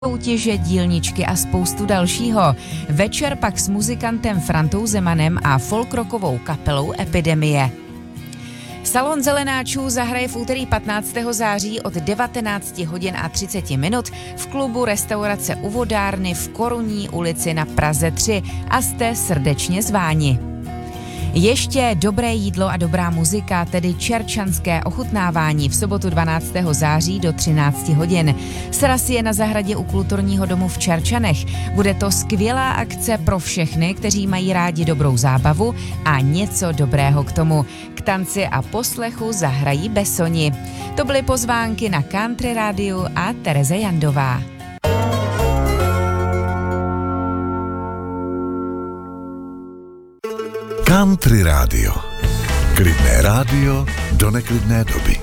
soutěže, dílničky a spoustu dalšího. Večer pak s muzikantem Frantou Zemanem a folkrockovou kapelou Epidemie. Salon zelenáčů zahraje v úterý 15. září od 19 hodin a 30 minut v klubu restaurace U vodárny v Korunní ulici na Praze 3 a jste srdečně zváni. Ještě dobré jídlo a dobrá muzika, tedy čerčanské ochutnávání v sobotu 12. září do 13 hodin. Sraz je na zahradě u kulturního domu v Čerčanech. Bude to skvělá akce pro všechny, kteří mají rádi dobrou zábavu a něco dobrého k tomu. K tanci a poslechu zahrají Besoni. To byly pozvánky na Country Rádiu a Tereze Jandová. Country Rádio. Klidné rádio do neklidné doby.